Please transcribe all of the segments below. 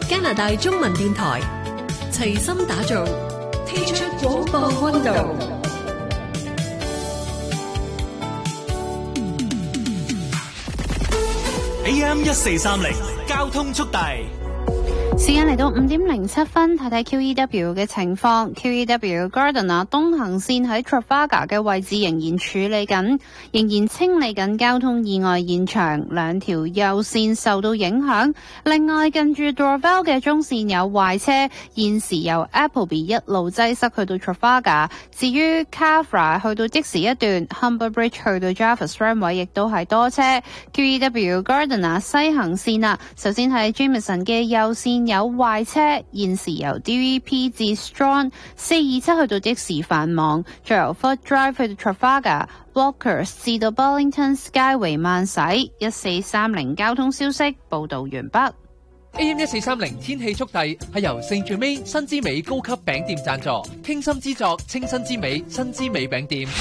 加拿大中文電台齊心打造聽出廣播溫度。 AM1430交通速遞。 時間嚟到5:07，睇睇 QEW 嘅情況。QEW Gardiner 東行線喺 Trafalgar 嘅位置仍然處理緊，仍然清理緊交通意外現場，兩條右線受到影響。另外，近住 Dorval 嘅中線有壞車，現時由 Appleby 一路擠塞去到 Trafalgar。至於 Carfra 去到的士一段 Humber Bridge 去到 Jarvis Runway 亦都係多車。QEW Gardiner 西行線啦，首先喺 Jameson 嘅右線有壞車，現時由 DVP 至 Strong 427去到的士繁忙，再由 Ford Drive 去到 Trafalgar、Walkers 至到 Burlington Skyway 慢駛。1430交通消息報道完畢。 AM1430天氣速遞係由聖最美新之美高級餅店贊助，傾心之作清新之美新之美餅店。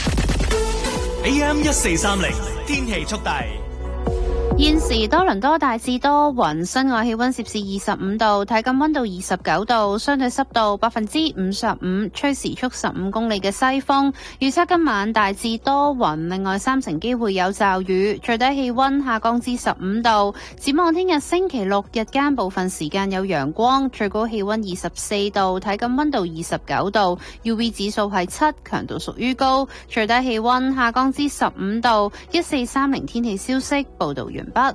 AM1430天氣速遞。 現時多倫多大致多雲，室外氣溫攝氏25度，體感溫度29度，相對濕度55%，吹時速15公里嘅西風。預測今晚大致多雲，另外3成機會有驟雨，最低氣溫下降至15度。展望聽日星期六日間部分時間有陽光，最高氣溫24度，體感溫度29度 ，UV 指數係7，強度屬於高，最低氣溫下降至15度。1430天氣消息報道完畢。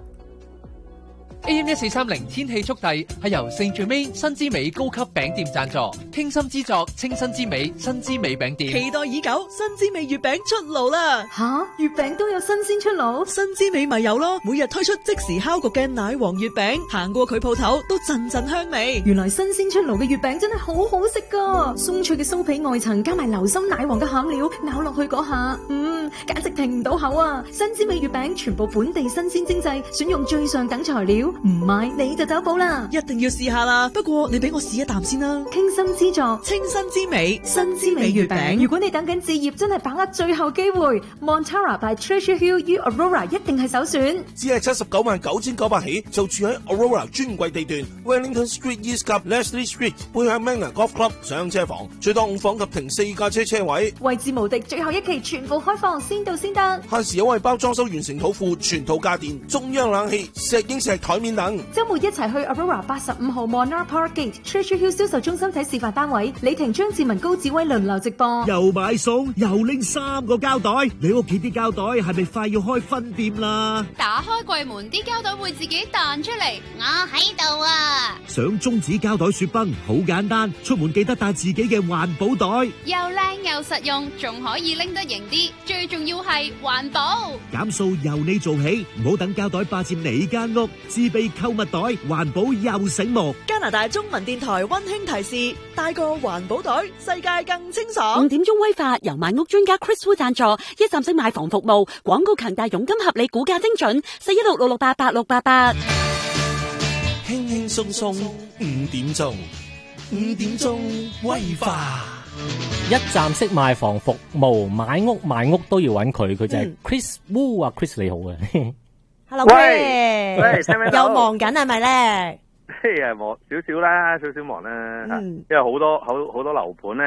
AM1430天氣速遞係由聖最美新之美高級餅店贊助，傾心之作清新之美新之美餅店。 期待已久，新之美月餅出爐啦！ 吓，月餅都有新鮮出爐？ 新之美咪有咯，每日推出即時烤焗嘅奶黃月餅，行過佢鋪頭都陣陣香味。 原來新鮮出爐嘅月餅真係好好食噶，鬆脆嘅酥皮外層加埋流心奶黃嘅餡料，咬落去嗰下，簡直停唔到口啊！新之美月餅全部本地新鮮精製，選用最上等材料。唔買你就走寶啦， 一定要試下啦！不過你俾我試一啖先啦。 傾心之作， 清新之美，新之美月餅。 如果你等緊置業，真係把握最後機會。Montara by Treasure Hill U Aurora 一定係首選。 只係799900起，就住喺 Aurora 專櫃地段 Wellington Street East 及 Leslie Street 背向 Magna Golf Club 上車房，最多5房及停4架車位。 位置無敵，最後一期全部開放，先到先得。 限時優惠包裝修完成土庫、全套家電、中央冷氣、石英石台面等。 周末一齊去 Aurora 85號 Monarch Park Gate Treasure Hill 銷售中心睇示範單位，李婷、張志文、高志威輪流直播。 又買餸，又拎3個膠袋，你屋企啲膠袋係咪快要開分店啦？ 打開櫃門，啲膠袋會自己彈出嚟，我喺度啊！ 想終止膠袋雪崩，好簡單，出門記得帶自己嘅環保袋， 又靚又實用，仲可以拎得型啲，最重要係環保。 減數由你做起，唔好等膠袋霸佔你間屋，自備購物袋，環保又醒目。 加拿大中文電台溫馨提示：帶個環保袋，世界更清爽。 5點鐘威化由買屋專家 Chris Wu 贊助，一站式買房服務，廣告強大，佣金合理，估價精準，41666888688。 輕輕鬆鬆5點鐘，5點鐘威化。 一站式賣房服務，買屋都要揾佢，佢就係 Chris Wu 啊，Chris 你好啊。 Hello， 喂，又忙緊係咪咧？ 忙少少啦，少少忙啦，因為好多樓盤咧。